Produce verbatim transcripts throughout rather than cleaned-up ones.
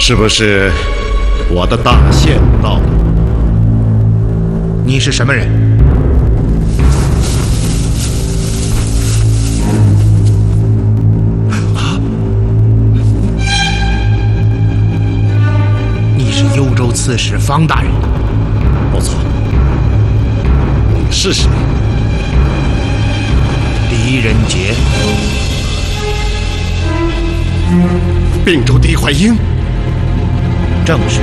是不是我的大限到了？ 你是什么人？啊！你是幽州刺史方大人。 不错。你是谁？ 狄仁杰。 并州狄怀英。 正是。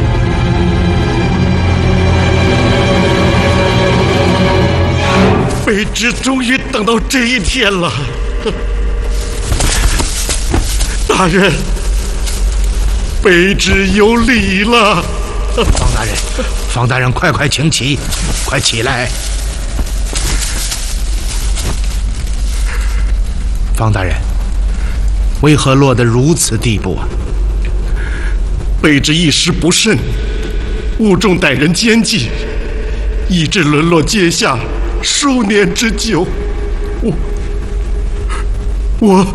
卑职终于等到这一天了。大人，卑职有礼了。 方大人，方大人，快快请起，快起来。方大人，为何落得如此地步啊？ 卑职一时不慎，误中歹人奸计，以致沦落阶下数年之久。我我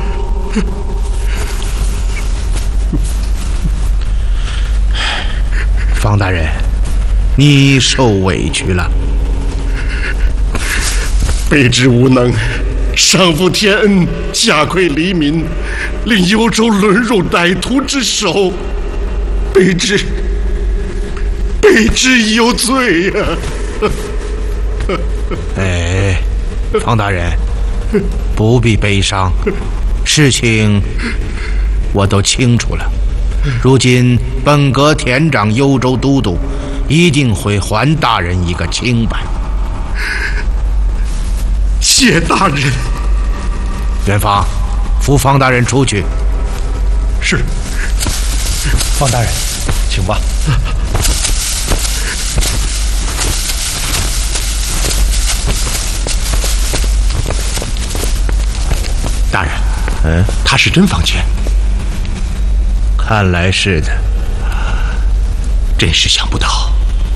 方大人，你受委屈了。 卑职无能，上负天恩，下愧黎民，令幽州沦入歹徒之手。卑职，卑职有罪呀、啊！ 哎，方大人，不必悲伤，事情我都清楚了。如今本阁田长幽州都督，一定会还大人一个清白。 谢大人。 元芳，扶方大人出去。 是。 方大人，请吧。 大人，嗯，他是真房钱？ 看来是的。 真是想不到。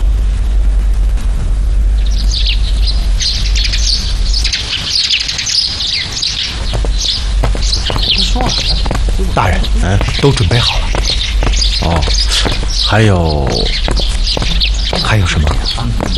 大人，嗯，都准备好了。 哦，还有， 还有什么？